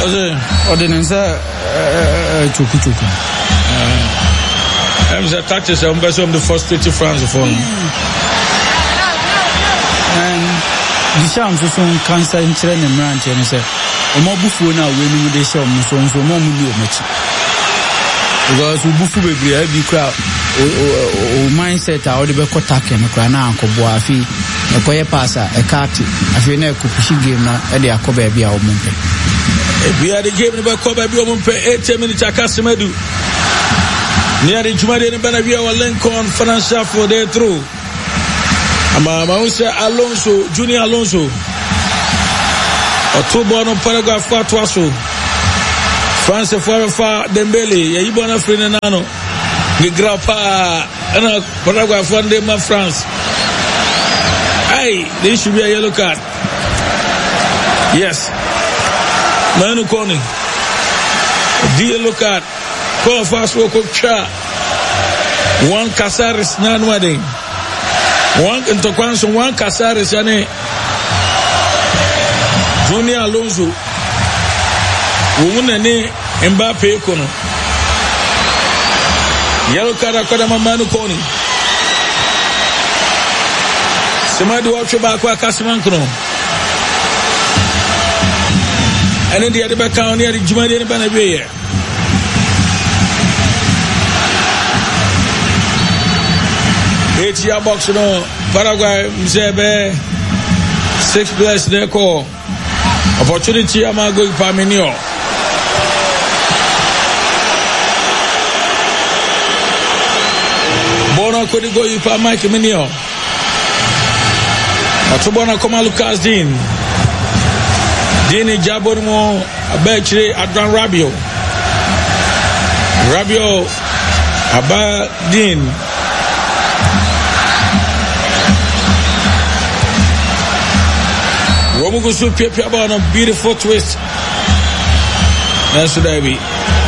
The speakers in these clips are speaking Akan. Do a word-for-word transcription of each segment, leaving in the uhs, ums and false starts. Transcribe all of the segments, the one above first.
Ose ordinance chuku chuku. I'm the tactics I'm best of the first twenty France for. And the chance of some cancer in Chile and Ranch and say, a more buffo now winning the show, so and so more much. Because we buffo be a big crowd or mindset out of the Kotak and a crana, Koboafi, a Koya Passa, a Kati, a Fina Kupishi game now, and the Akobe Bia Mumpe. We are the game about Kobe Mumpe, eight minutes a customer do. Near the Jumadi and Banavia or Lincoln financial for their through. Amausa Alonso, Junior Alonso. Otobono Paragraph Fatwaso. France Farafa Dembele, Yibona Frenano, Gigrapa, and Paragraph one day, my France. Hey, this should be a yellow card. Yes. Manu Koni. The yellow card. Call fast work of Cha. One Casares Nan wedding. One into Quanson, one Casares Yane. Junior Alonso. Woman and Mbappe Kono. Yellow card Akadama Manu Koni. Somebody watch about Kasiman Kono. And then the other back down near the Jumadi and Banabia. Eight year box no Paraguay Mzebe six players there call opportunity am going Paminio. Bono could go Ipa Mike Minio. Atubona Koma Lucas Dean. Dini Jabormo Abeche Adran Rabio. Rabio Abba Dean. Womugusu Pepe about a beautiful twist. That's what I be.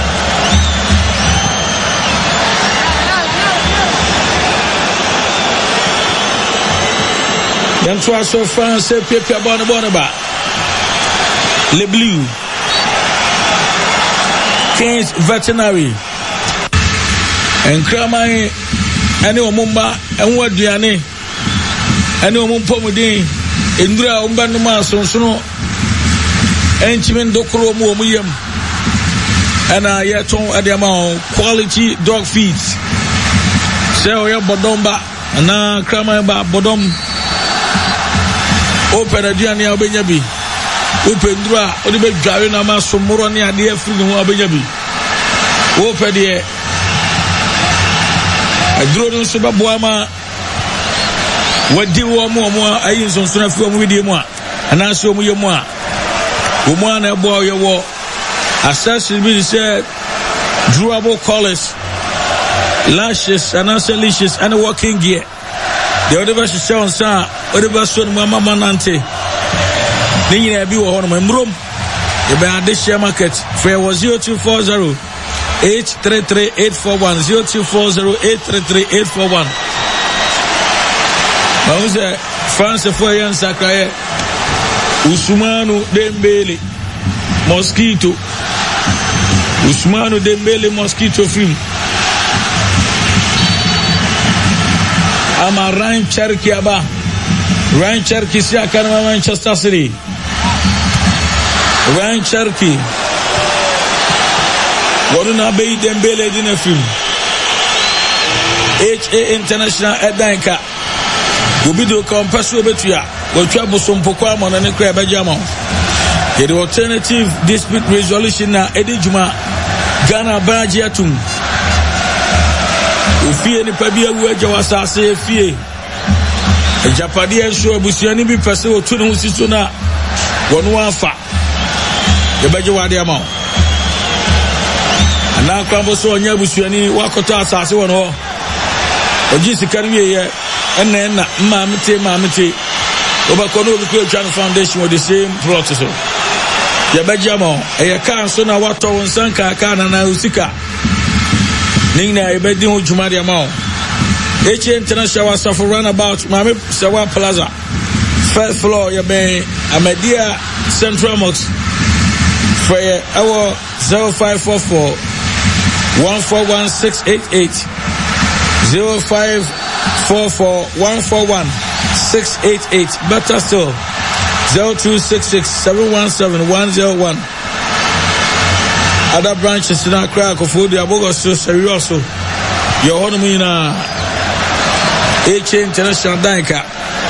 Then try so France say Pepe about a bonaba. Le Bleu. Kings Veterinary. And Kramai and Omumba and what Diane and Omumpomudin. Indra umbanuma sonsono enchimen dokoro mu omuyam ana yeton adema quality dog feeds se oya bodomba na krama ba bodom open aduane a obenya bi open ndura odi be dware na ma somoro ne ade afiri ne ho obenya bi open de aduro no so ba boama wadi wo mo mo ayi nsonsona fi wo widie mu a anaso mo yemu a wo mo ana ebo ye wo accessory bi say durable collars lashes anaso lashes and working gear the other version show sa other version mo mama nante ni nyina bi wo ho no mrom e be ade share market for was zero two four zero eight three three eight four one zero two four zero eight three three eight four one. Mauze France for yan sakraye Usmanu Dembele Mosquito Usmanu Dembele Mosquito film ama Ryan Cherky aba Ryan Cherky si akana Manchester City Ryan Cherky Waduna be Dembele dina film H A International Edanka Ubido compasso betua, will trouble some poquam on any crab jama. The alternative dispute resolution na Edijuma Ghana Bajiatum. Ufi any Pabia Wajawasa say fee. A Japadian show Busiani be Paso to no Sisuna one one fa. The Bajawadiamo. And now Camboso and Yabusiani Wakota Sassi one or Ojisi Carrier. And then Mamite Mamite Obakono Channel Foundation with the same plot. So Yabajamo, a car so now what on Sanka Kana na Usika Nina Ebedin Jumadi Amao H International Suffer runabout Mami Sawa Plaza First floor Yabe Amedia Central Mox Frey our zero five four four one four one six eight eight zero five four four one four one six eight eight. Better still zero two six six seven one seven one zero one. Other branches in our crack of food, the Abogoso, Serioso, your Honomina, H International Danka.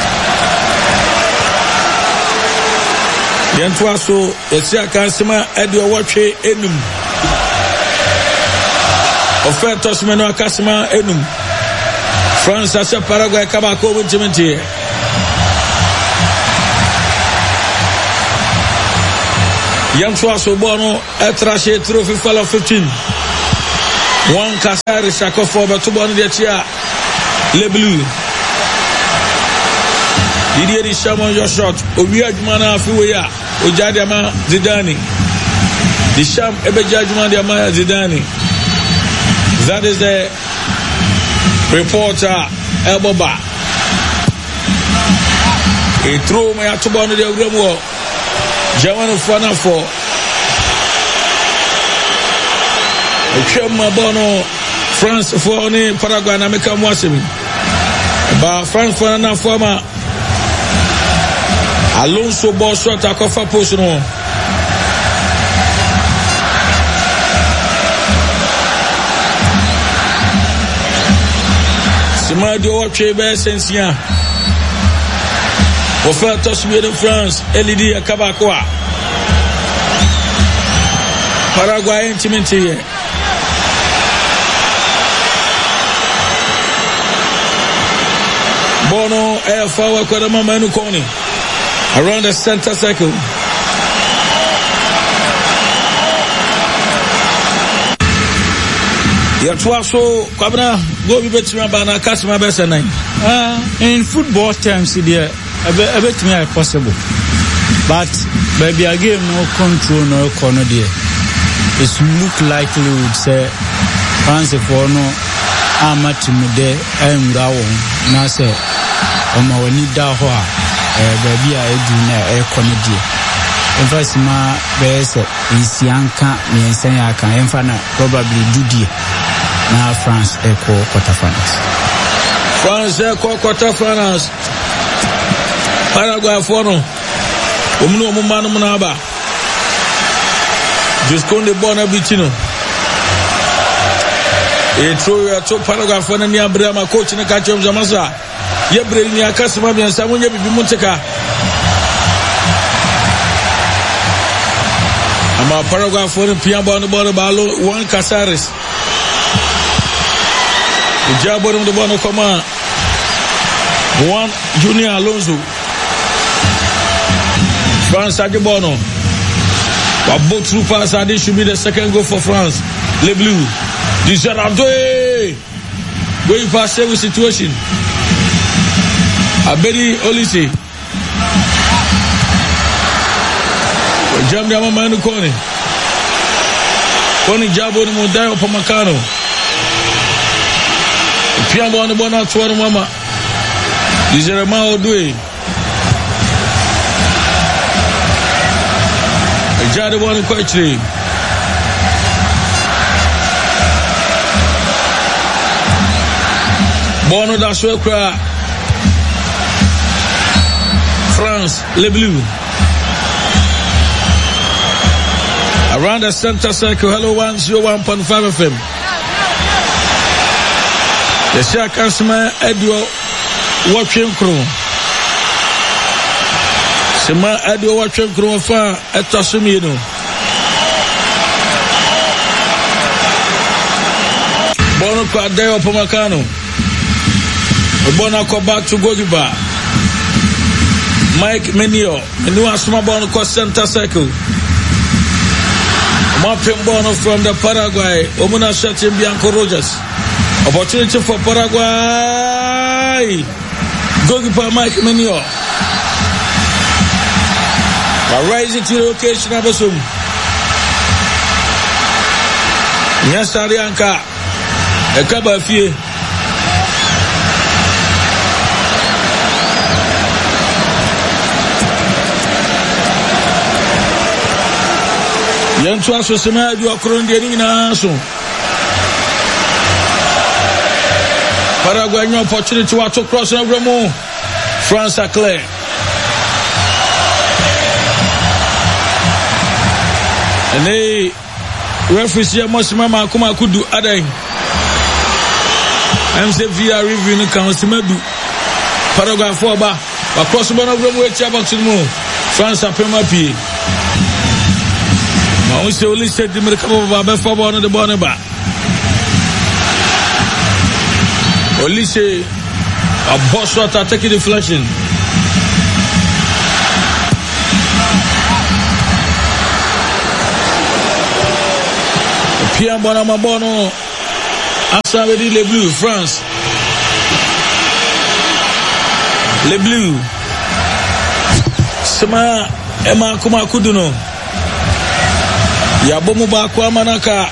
Yantuaso, Esia Kansima, Edio Wache, Enum. Offertos Meno Casima, Enum. France, Asa Paraguay, Cabaco, Wintimenti. Yantuaso Bono, Etrashe, Trophy Fellow fifteen. One Casari, Sakofoba, two Bono de Tia, Le Bleu. Didier Deschamps, your shot, Obiagmana, Fuya, Ojadiama, Zidane. Deschamps, Ebejajman, Zidane. That is the reporter, Elboba. He threw me at Tubano de Remo. Jamano Fana for Chema Bono, France for only Paraguay and America Mwasimi. But France for an former Alonso Bosso Takofa Posono. Simadio Chebe Sensia. Offertos de France, L D Kabakoa. Paraguay intimate. Bono air forward Kodama Manukoni. Around the center circle. Yatuaso Kwabna go be betima bana Kasima Besanai. Uh in football terms there a bit me possible. But baby again no control no corner there. It look likely would say France for no amatimide and Rawon na say Oma wani da ho a baby a edu na e corner there. Emphasize ma be say isianka me say aka emfa na probably dudie na France echo quarterfinals. France echo quarterfinals. Paraguay for no. Omunu omumanu munaba. Just konde bona bitino. E throw ya to Paraguay for na ni Abraham coach na ka chom zamasa. Ye bre ni akasima bi ansa munye bibi munteka. Ama Paraguay for pia bona bona balo one Casares. Ijabo de bona koma. One Junior Alonso. France Adebono. Wabo through pass, this should be the second goal for France. Le Bleu. Dijarado. Going past every situation. Abedi Olise. Jam Yama Manu Kone. Kone Jabo de Mondayo Pomacano. Piamo on the Bona Tuan Mama. Dijarama Odue. Jade one question. Bono da Sucra. France, Le Bleu. Around the center circle, hello one oh one point five F M. The Shakasma Edio watching crew. Sema Edio watching crew fa etasumino. Bono kwa Deo Pomacano. Bono ko back to goalkeeper. Mike Menio. And you are small bono ko center circle. Mapim bono from the Paraguay. Omuna Shatim Bianco Rogers. Opportunity for Paraguay. Goalkeeper Mike Menio. Rising to the occasion of a zoom. Yes, Arianka. A couple of you. Yantu aso sema adu akron de ni na so. Paraguay no opportunity to cross na Remo. France Aclair. And they referees here must mama kuma kudu adai. I'm say via review no kan semadu. Paraguay for ba. Across one of Remo echa box no. France apema pie. Ma on say only said the America ba be for ba no the ball ba. Only say a boss shot attacking the flashing. Pierre Bonamabono Asa veut les Bleus, France. Les Bleus. Sema Emma Kuma Kuduno. Yabomu ba kwa manaka.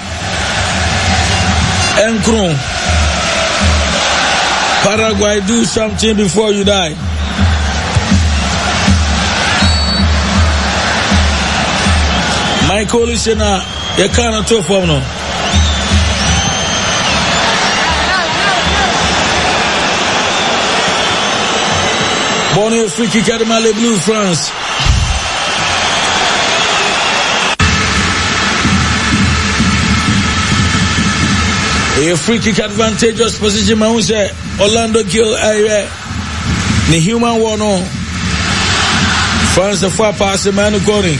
Enkron. Paraguay, do something before you die. Michael Isena, you can't talk for no. Bonne free kick at the Blue France. A free kick advantageous position, Maunse. Orlando Gill area. The human one on. France the far pass, Manu Goni.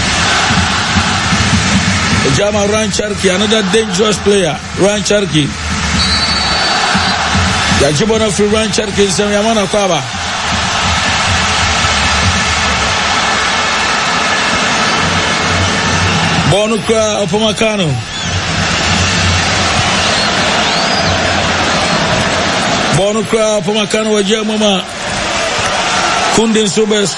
Jama Rancharki, another dangerous player. Rancharki. Yajibona for Rancharki in San Yamana Kaba. Bonukra Opomakano. Bonukra Opomakano wa Jama Kundin Subes